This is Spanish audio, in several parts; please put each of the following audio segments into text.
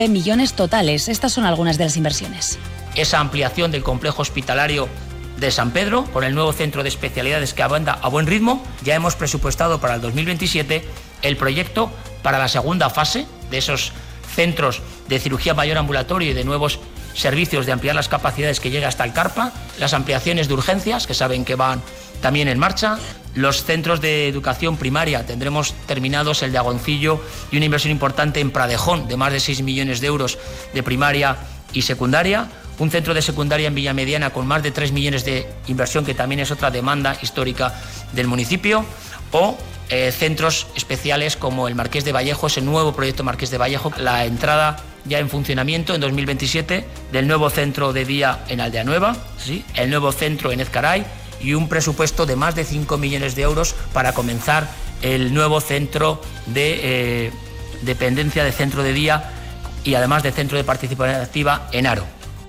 millones totales. Estas son algunas de las inversiones. Esa ampliación del complejo hospitalario de San Pedro, con el nuevo centro de especialidades que avanza a buen ritmo. Ya hemos presupuestado para el 2027 el proyecto para la segunda fase de esos centros de cirugía mayor ambulatorio y de nuevos servicios de ampliar las capacidades que llega hasta el Carpa, las ampliaciones de urgencias, que saben que van también en marcha, los centros de educación primaria, tendremos terminados el de Agoncillo y una inversión importante en Pradejón de más de 6 millones de euros de primaria y secundaria, un centro de secundaria en Villamediana con más de 3 millones de inversión, que también es otra demanda histórica del municipio, o centros especiales como el Marqués de Vallejo, ese nuevo proyecto Marqués de Vallejo, la entrada ya en funcionamiento en 2027 del nuevo centro de día en Aldea Nueva, ¿sí?, el nuevo centro en Ezcaray y un presupuesto de más de 5 millones de euros para comenzar el nuevo centro de dependencia de centro de día y además de centro de participación activa en Haro.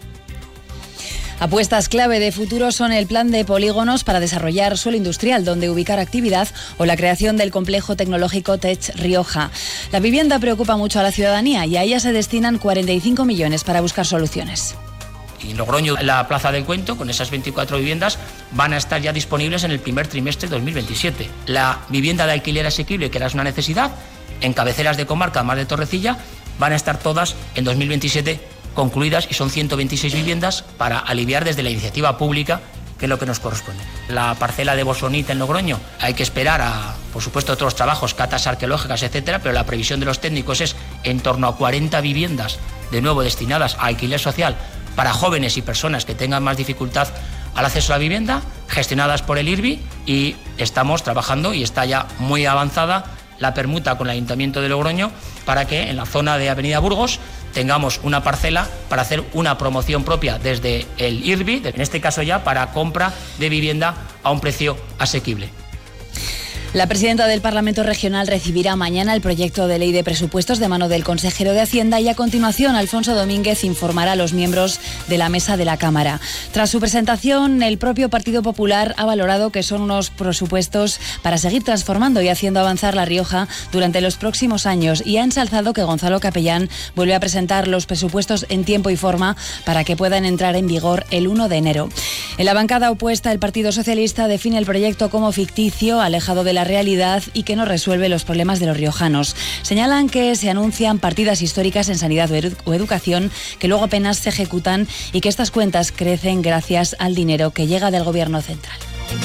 Apuestas clave de futuro son el plan de polígonos para desarrollar suelo industrial donde ubicar actividad o la creación del complejo tecnológico Tech Rioja. La vivienda preocupa mucho a la ciudadanía y a ella se destinan 45 millones para buscar soluciones. Y en Logroño, la Plaza del Cuento, con esas 24 viviendas, van a estar ya disponibles en el primer trimestre de 2027. La vivienda de alquiler asequible, que era una necesidad, en cabeceras de comarca, más de Torrecilla, van a estar todas en 2027 concluidas y son 126 viviendas para aliviar desde la iniciativa pública, que es lo que nos corresponde. La parcela de Bosonita en Logroño, hay que esperar a, por supuesto, otros trabajos, catas arqueológicas, etcétera, pero la previsión de los técnicos es en torno a 40 viviendas, de nuevo destinadas a alquiler social para jóvenes y personas que tengan más dificultad al acceso a la vivienda, gestionadas por el IRBI, y estamos trabajando y está ya muy avanzada la permuta con el Ayuntamiento de Logroño para que en la zona de Avenida Burgos tengamos una parcela para hacer una promoción propia desde el IRBI, en este caso ya para compra de vivienda a un precio asequible. La presidenta del Parlamento Regional recibirá mañana el proyecto de ley de presupuestos de mano del consejero de Hacienda y a continuación Alfonso Domínguez informará a los miembros de la mesa de la Cámara. Tras su presentación, el propio Partido Popular ha valorado que son unos presupuestos para seguir transformando y haciendo avanzar La Rioja durante los próximos años y ha ensalzado que Gonzalo Capellán vuelve a presentar los presupuestos en tiempo y forma para que puedan entrar en vigor el 1 de enero. En la bancada opuesta, el Partido Socialista define el proyecto como ficticio, alejado de la realidad y que no resuelve los problemas de los riojanos. Señalan que se anuncian partidas históricas en sanidad o educación que luego apenas se ejecutan y que estas cuentas crecen gracias al dinero que llega del Gobierno central.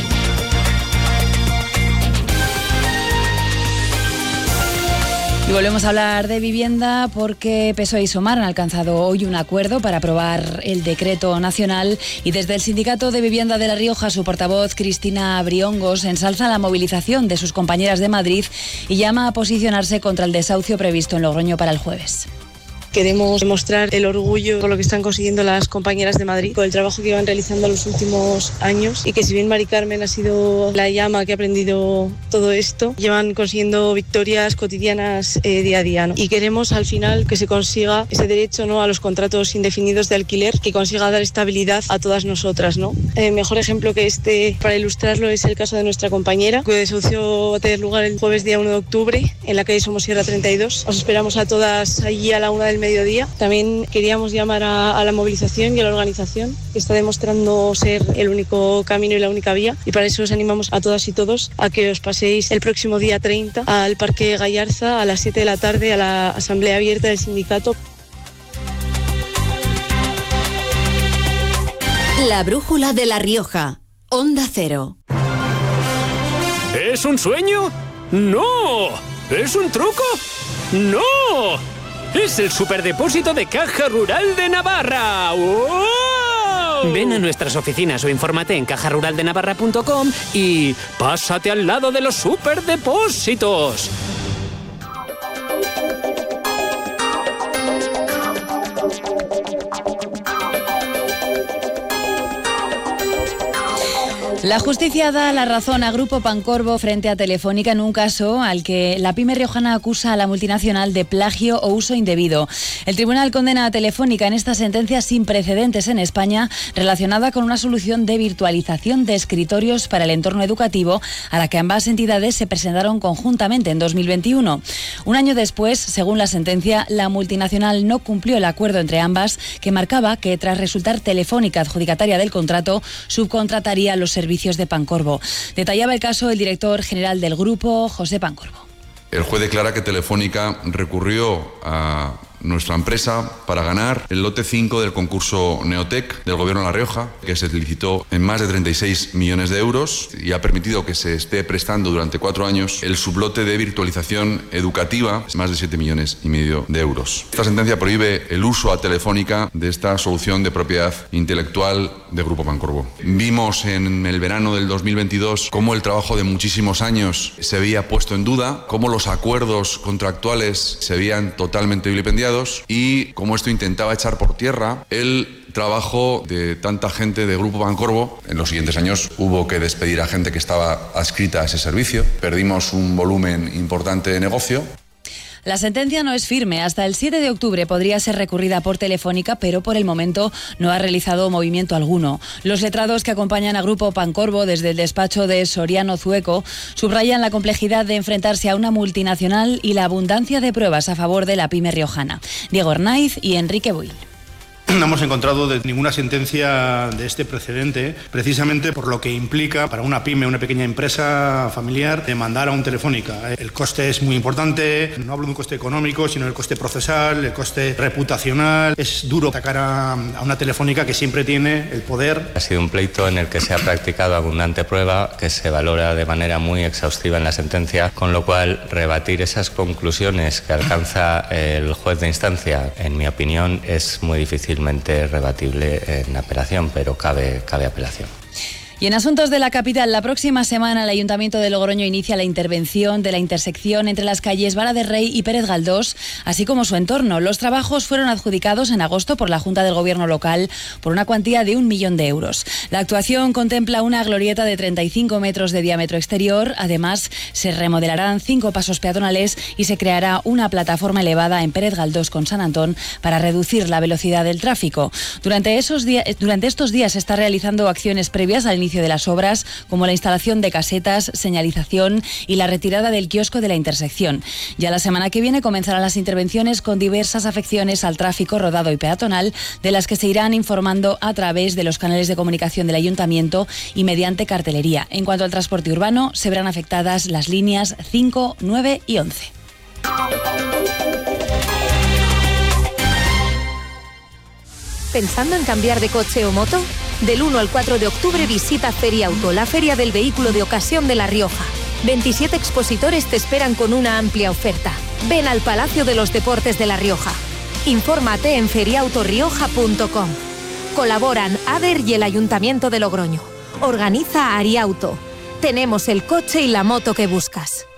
Y volvemos a hablar de vivienda porque PSOE y Sumar han alcanzado hoy un acuerdo para aprobar el decreto nacional y desde el Sindicato de Vivienda de La Rioja su portavoz Cristina Briongos ensalza la movilización de sus compañeras de Madrid y llama a posicionarse contra el desahucio previsto en Logroño para el jueves. Queremos demostrar el orgullo por lo que están consiguiendo las compañeras de Madrid, por el trabajo que van realizando los últimos años y que si bien Mari Carmen ha sido la llama que ha aprendido todo esto, llevan consiguiendo victorias cotidianas día a día, ¿no? Y queremos al final que se consiga ese derecho, ¿no?, a los contratos indefinidos de alquiler, que consiga dar estabilidad a todas nosotras, ¿no? Mejor ejemplo que este para ilustrarlo es el caso de nuestra compañera, cuyo desahucio va a tener lugar el jueves día 1 de octubre en la calle Somosierra 32. Os esperamos a todas allí a la 1 del mediodía. También queríamos llamar a la movilización y a la organización, que está demostrando ser el único camino y la única vía, y para eso os animamos a todas y todos a que os paséis el próximo día 30 al Parque Gallarza a las 7 de la tarde a la asamblea abierta del sindicato. La brújula de La Rioja, Onda Cero. ¿Es un sueño? ¡No! ¿Es un truco? ¡No! ¡Es el superdepósito de Caja Rural de Navarra! ¡Wow! Ven a nuestras oficinas o infórmate en cajaruraldenavarra.com y pásate al lado de los superdepósitos. La justicia da la razón a Grupo Pancorbo frente a Telefónica en un caso al que la pyme riojana acusa a la multinacional de plagio o uso indebido. El tribunal condena a Telefónica en esta sentencia sin precedentes en España relacionada con una solución de virtualización de escritorios para el entorno educativo a la que ambas entidades se presentaron conjuntamente en 2021. Un año después, según la sentencia, la multinacional no cumplió el acuerdo entre ambas que marcaba que tras resultar Telefónica adjudicataria del contrato, subcontrataría los servicios de Pancorbo. Detallaba el caso el director general del grupo, José Pancorbo. El juez declara que Telefónica recurrió a nuestra empresa para ganar el lote 5 del concurso Neotec del Gobierno de La Rioja, que se licitó en más de 36 millones de euros y ha permitido que se esté prestando durante 4 años el sublote de virtualización educativa, más de 7,5 millones de euros. Esta sentencia prohíbe el uso a Telefónica de esta solución de propiedad intelectual de Grupo Pancorbo. Vimos en el verano del 2022 cómo el trabajo de muchísimos años se veía puesto en duda, cómo los acuerdos contractuales se veían totalmente vilipendiados y cómo esto intentaba echar por tierra el trabajo de tanta gente de Grupo Pancorbo. En los siguientes años hubo que despedir a gente que estaba adscrita a ese servicio. Perdimos un volumen importante de negocio. La sentencia no es firme. Hasta el 7 de octubre podría ser recurrida por Telefónica, pero por el momento no ha realizado movimiento alguno. Los letrados que acompañan a Grupo Pancorbo desde el despacho de Soriano Zueco subrayan la complejidad de enfrentarse a una multinacional y la abundancia de pruebas a favor de la pyme riojana. Diego Arnaiz y Enrique Buil. No hemos encontrado ninguna sentencia de este precedente, precisamente por lo que implica para una pyme, una pequeña empresa familiar, demandar a un Telefónica. El coste es muy importante, no hablo de un coste económico, sino del coste procesal, el coste reputacional. Es duro atacar a una Telefónica que siempre tiene el poder. Ha sido un pleito en el que se ha practicado abundante prueba, que se valora de manera muy exhaustiva en la sentencia, con lo cual rebatir esas conclusiones que alcanza el juez de instancia, en mi opinión, es muy difícil rebatible en apelación, pero cabe apelación. Y en asuntos de la capital, la próxima semana el Ayuntamiento de Logroño inicia la intervención de la intersección entre las calles Vara de Rey y Pérez Galdós, así como su entorno. Los trabajos fueron adjudicados en agosto por la Junta del Gobierno local por una cuantía de 1 millón de euros. La actuación contempla una glorieta de 35 metros de diámetro exterior. Además, se remodelarán 5 pasos peatonales y se creará una plataforma elevada en Pérez Galdós con San Antón para reducir la velocidad del tráfico. Durante estos días se está realizando acciones previas al inicio de las obras, como la instalación de casetas, señalización y la retirada del kiosco de la intersección. Ya la semana que viene comenzarán las intervenciones con diversas afecciones al tráfico rodado y peatonal, de las que se irán informando a través de los canales de comunicación del Ayuntamiento y mediante cartelería. En cuanto al transporte urbano, se verán afectadas las líneas 5, 9 y 11. ¿Pensando en cambiar de coche o moto? Del 1 al 4 de octubre visita Feriauto, la feria del vehículo de ocasión de La Rioja. 27 expositores te esperan con una amplia oferta. Ven al Palacio de los Deportes de La Rioja. Infórmate en feriautorioja.com. Colaboran ADER y el Ayuntamiento de Logroño. Organiza Ariauto. Tenemos el coche y la moto que buscas.